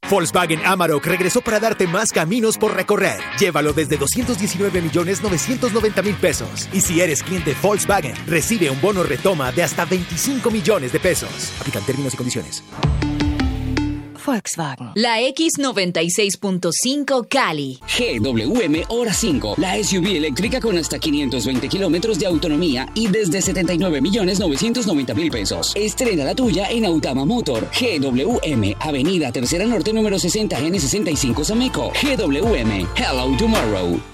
Volkswagen Amarok regresó para darte más caminos por recorrer. Llévalo desde 219.990.000 pesos. Y si eres cliente Volkswagen, recibe un bono retoma de hasta 25 millones de pesos. Aplican términos y condiciones. Volkswagen. La X96.5 Cali. GWM Hora 5. La SUV eléctrica con hasta 520 kilómetros de autonomía y desde 79.990.000 pesos. Estrena la tuya en Autama Motor. GWM. Avenida Tercera Norte número 60 N65 Sameco. GWM. Hello Tomorrow.